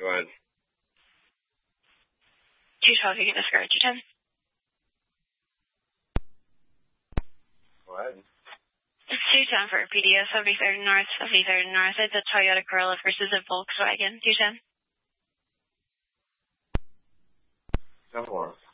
Go ahead. 212, you can discard 210. Go ahead. It's 210 for PDO 73rd North, 73rd North. It's a Toyota Corolla versus a Volkswagen 210. 10-4.